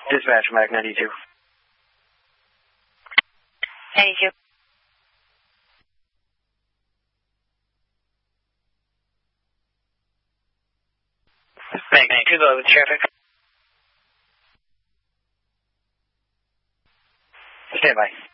Dispatch, Mac 92. 92. Mac 92, low with traffic. Stand by.